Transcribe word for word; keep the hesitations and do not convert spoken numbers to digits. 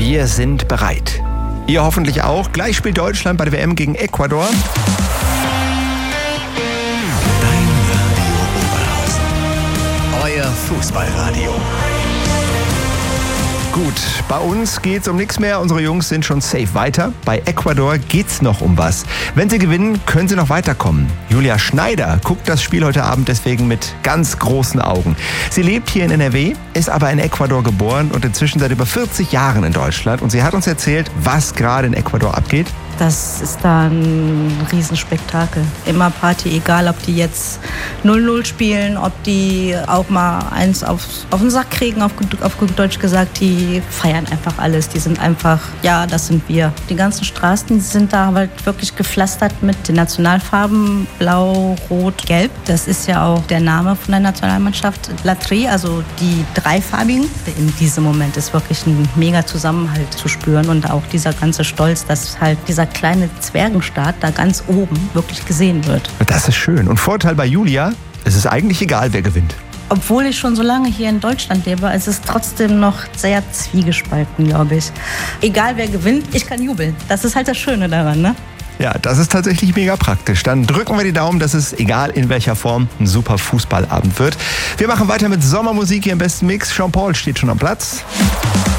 Wir sind bereit. Ihr hoffentlich auch. Gleich spielt Deutschland bei der W M gegen Ecuador. Dein Radio Oberhausen. Euer Fußballradio. Gut, bei uns geht's um nichts mehr. Unsere Jungs sind schon safe weiter. Bei Ecuador geht's noch um was. Wenn sie gewinnen, können sie noch weiterkommen. Julia Schneider guckt das Spiel heute Abend deswegen mit ganz großen Augen. Sie lebt hier in N R W, ist aber in Ecuador geboren und inzwischen seit über vierzig Jahren in Deutschland. Und sie hat uns erzählt, was gerade in Ecuador abgeht. Das ist da ein Riesenspektakel. Immer Party, egal ob die jetzt null null spielen, ob die auch mal eins auf, auf den Sack kriegen, auf, auf gut Deutsch gesagt. Die feiern einfach alles. Die sind einfach, ja, das sind wir. Die ganzen Straßen sind da halt wirklich gepflastert mit den Nationalfarben Blau, Rot, Gelb. Das ist ja auch der Name von der Nationalmannschaft. La Tri, also die dreifarbigen. In diesem Moment ist wirklich ein mega Zusammenhalt zu spüren und auch dieser ganze Stolz, dass halt dieser kleine Zwergenstaat da ganz oben wirklich gesehen wird. Das ist schön. Und Vorteil bei Julia, es ist eigentlich egal, wer gewinnt. Obwohl ich schon so lange hier in Deutschland lebe, ist es trotzdem noch sehr zwiegespalten, glaube ich. Egal wer gewinnt, ich kann jubeln. Das ist halt das Schöne daran, ne? Ja, das ist tatsächlich mega praktisch. Dann drücken wir die Daumen, dass es, egal in welcher Form, ein super Fußballabend wird. Wir machen weiter mit Sommermusik hier im besten Mix. Jean Paul steht schon am Platz.